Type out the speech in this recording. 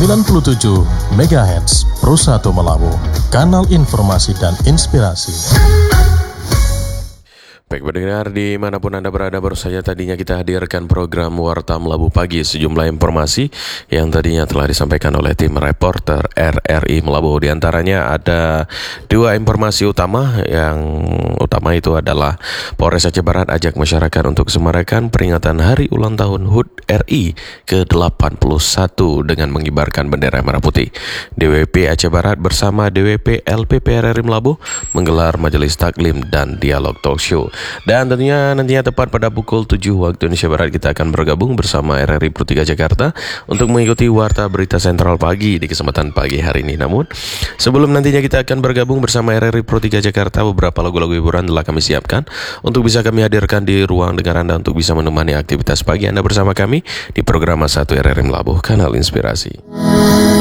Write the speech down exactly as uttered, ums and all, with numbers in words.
sembilan puluh tujuh megahertz Pro satu Melabu, kanal informasi dan inspirasi. Baik pendengar, dimanapun Anda berada, baru saja tadinya kita hadirkan program Warta Melabu Pagi. Sejumlah informasi yang tadinya telah disampaikan oleh tim reporter R R I Melabu. Di antaranya ada dua informasi utama. Yang utama itu adalah Polres Aceh Barat ajak masyarakat untuk semarakan peringatan hari ulang tahun H U T R I ke delapan puluh satu dengan mengibarkan bendera merah putih. D W P Aceh Barat bersama D W P L P P R R I Melabu menggelar majelis taklim dan dialog talk show. Dan tentunya nantinya tepat pada pukul tujuh waktu Indonesia Barat kita akan bergabung bersama R R I Pro tiga Jakarta untuk mengikuti Warta Berita Sentral Pagi di kesempatan pagi hari ini. Namun sebelum nantinya kita akan bergabung bersama R R I Pro tiga Jakarta, beberapa lagu-lagu hiburan telah kami siapkan untuk bisa kami hadirkan di ruang dengar Anda untuk bisa menemani aktivitas pagi Anda bersama kami di program satu R R I Melabu, kanal inspirasi.